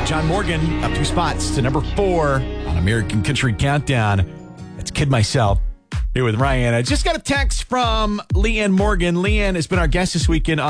John Morgan up 2 spots to number 4 on American Country Countdown. That's Kid Myself here with Ryan. I just got a text from Leanne Morgan. Leanne has been our guest this weekend